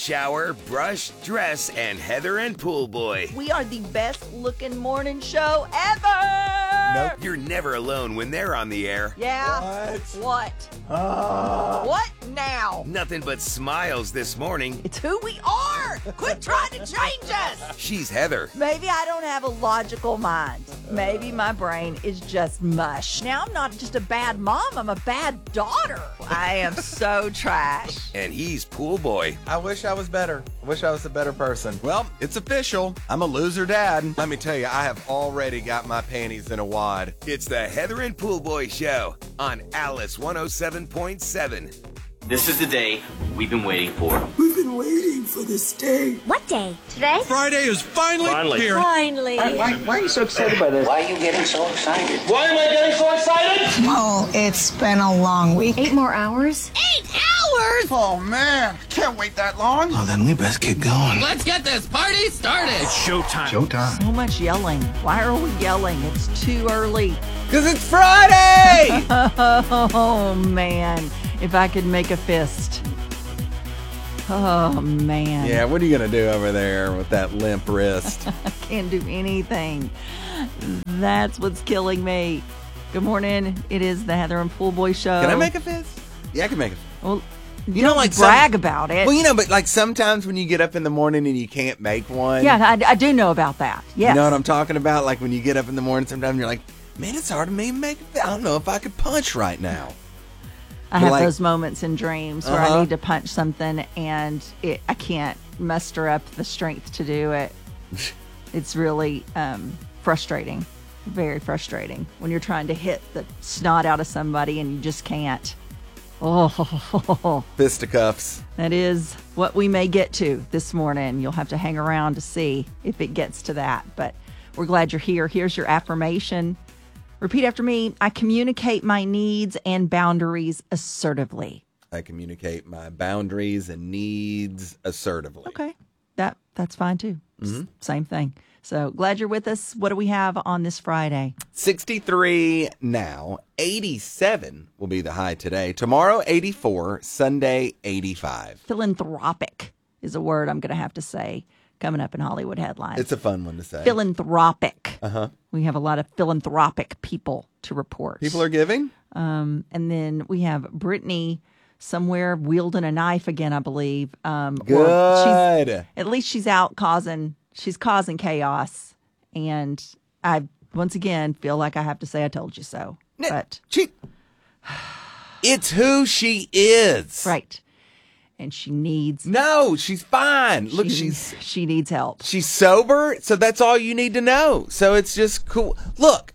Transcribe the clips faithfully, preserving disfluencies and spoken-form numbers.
shower, brush, dress, and Heather and Pool Boy. We are the best looking morning show ever! Nope. You're never alone when they're on the air. Yeah? What? What? Uh, What now? Nothing but smiles this morning. It's who we are! Quit trying to change us! She's Heather. Maybe I don't have a logical mind. Maybe my brain is just mush. Now I'm not just a bad mom, I'm a bad daughter. I am so trash. And he's Pool Boy. I wish I was better. I wish I was a better person. Well, it's official. I'm a loser dad. Let me tell you, I have already got my panties in a wad. It's the Heather and Pool Boy Show on Alice one oh seven point seven. This is the day we've been waiting for. We've been waiting for this day. What day? Today? Friday is finally, Finally. here. Finally. Why, why, why are you so excited by this? Why are you getting so excited? Why am I getting so excited? Oh, it's been a long week. Eight more hours? Eight hours! Oh, man. Can't wait that long. Oh, then we best get going. Let's get this party started. Showtime. Showtime. So much yelling. Why are we yelling? It's too early. Because it's Friday! Oh, man. If I could make a fist. Oh, man. Yeah, what are you going to do over there with that limp wrist? I can't do anything. That's what's killing me. Good morning. It is the Heather and Pool Boy Show. Can I make a fist? Yeah, I can make a fist. Well, You don't know, like brag some- about it. Well, you know, but like sometimes when you get up in the morning and you can't make one. Yeah, I, I do know about that. Yes. You know what I'm talking about? Like when you get up in the morning, sometimes you're like, man, it's hard to me make a fist. I don't know if I could punch right now. I have like- those moments in dreams where Uh-huh. I need to punch something and it, I can't muster up the strength to do it. It's really um, frustrating, very frustrating when you're trying to hit the snot out of somebody and you just can't. Oh, Fisticuffs. that is what we may get to this morning. You'll have to hang around to see if it gets to that. But we're glad you're here. Here's your affirmation. Repeat after me. I communicate my needs and boundaries assertively. I communicate my boundaries and needs assertively. Okay. That that's fine too. S- Same thing. So glad you're with us. What do we have on this Friday? sixty-three now. eighty-seven will be the high today. Tomorrow, eighty-four. Sunday, eighty-five. Philanthropic is a word I'm going to have to say coming up in Hollywood headlines. It's a fun one to say. Philanthropic. Uh-huh. We have a lot of philanthropic people to report. People are giving? Um, and then we have Brittany somewhere wielding a knife again, I believe. Um, or Good. she's, at least she's out causing, she's causing chaos. And I, once again, feel like I have to say I told you so. No, But, she, it's who she is. right. And she needs, No, she's fine. Look, she, she's she needs help. she's sober, so that's all you need to know. So it's just cool. Look,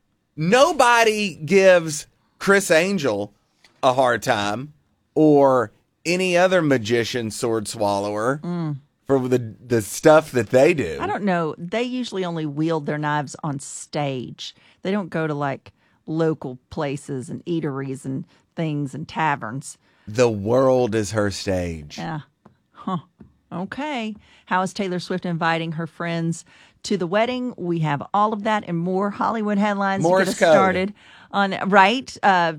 nobody gives Chris Angel a hard time or any other magician sword swallower for the the stuff that they do. I don't know. They usually only wield their knives on stage. They don't go to like local places and eateries and things and taverns. The world is her stage. Yeah. Huh. Okay. How is Taylor Swift inviting her friends to the wedding? We have all of that and more Hollywood headlines Morse to get us code. started on right. Uh,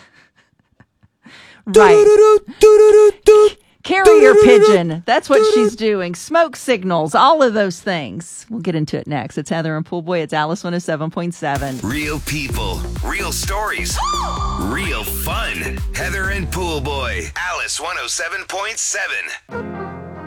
right. Carrier pigeon. That's what she's doing. Smoke signals. All of those things. We'll get into it next. It's Heather and Pool Boy. It's Alice one oh seven point seven. Real people, real stories, real fun. Heather and Pool Boy, Alice one oh seven point seven.